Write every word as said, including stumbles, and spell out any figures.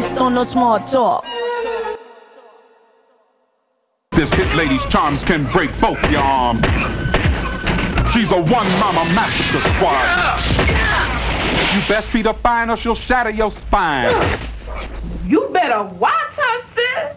Please don't no small talk. This hit lady's charms can break both your arms. She's a one mama massacre squad. You best treat her fine or she'll shatter your spine. You better watch her.